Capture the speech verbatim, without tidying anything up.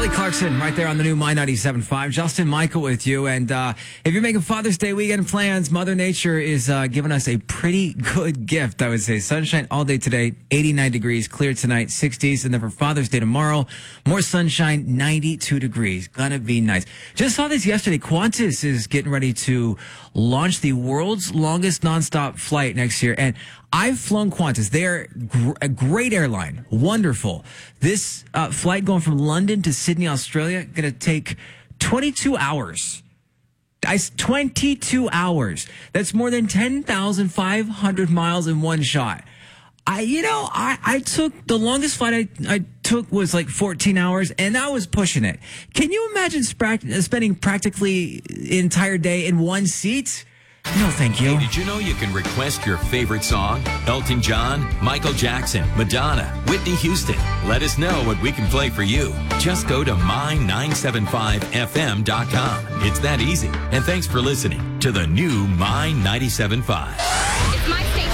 Kelly Clarkson right there on the new My ninety-seven point five. Justin Michael with you. And uh, if you're making Father's Day weekend plans, Mother Nature is uh, giving us a pretty good gift, I would say. Sunshine all day today, eighty-nine degrees, clear tonight, sixties. And then for Father's Day tomorrow, more sunshine, ninety-two degrees. Gonna be nice. Just saw this yesterday. Qantas is getting ready to launch the world's longest nonstop flight next year. And I've flown Qantas. They're gr- a great airline. Wonderful. This uh, flight going from London to Sydney, Australia, going to take twenty-two hours. I, twenty-two hours. That's more than ten thousand five hundred miles in one shot. I, you know, I, I took, the longest flight I, I took was like fourteen hours, and I was pushing it. Can you imagine spra- spending practically the entire day in one seat? No, thank you. Hey, did you know you can request your favorite song? Elton John, Michael Jackson, Madonna, Whitney Houston. Let us know what we can play for you. Just go to my nine seven five f m dot com. It's that easy. And thanks for listening to the new My ninety-seven point five. It's my station.